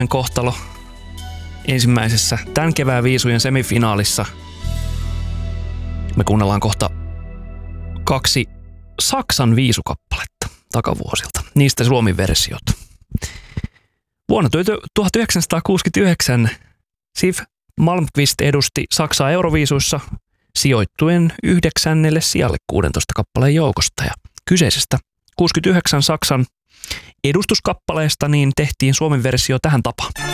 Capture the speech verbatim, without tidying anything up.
kohtalo ensimmäisessä tämän kevään viisujen semifinaalissa. Me kuunnellaan kohta kaksi Saksan viisukappaletta takavuosilta. Niistä Suomen versiot. Vuonna tuhatyhdeksänsataakuusikymmentäyhdeksän Siv Malmkvist edusti Saksaa Euroviisuissa sijoittuen yhdeksännelle sijalle kuudentoista kappaleen joukosta. Ja kyseisestä kuusikymmentäyhdeksän Saksan edustuskappaleesta niin tehtiin Suomen versio tähän tapaan.